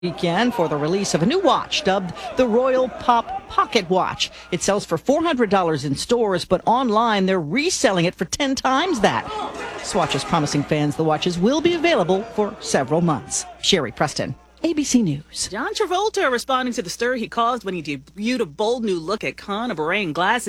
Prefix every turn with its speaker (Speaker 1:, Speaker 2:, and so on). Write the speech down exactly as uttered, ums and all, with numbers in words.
Speaker 1: Weekend for the release of a new watch dubbed the Royal Pop Pocket Watch. It sells for four hundred dollars in stores, but online they're reselling it for ten times that. Swatch is promising fans the watches will be available for several months. Sherry Preston, A B C News.
Speaker 2: John Travolta responding to the stir he caused when he debuted a bold new look at Conor Brain glasses.